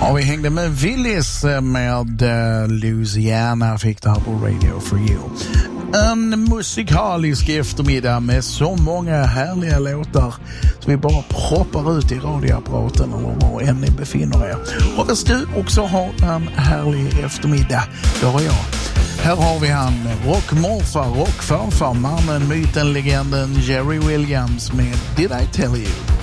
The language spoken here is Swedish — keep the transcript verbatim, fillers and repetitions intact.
Ja, vi hängde med Willis med uh, Louisiana, fick det här på Radio for You. En musikalisk eftermiddag med så många härliga låtar så vi bara proppar ut i radioapparaten och var än ni befinner er. Hoppas du också har en härlig eftermiddag. Det har jag. Här har vi han, rockmorfar, rockfarfar, mannen, myten, legenden Jerry Williams med Did I Tell You?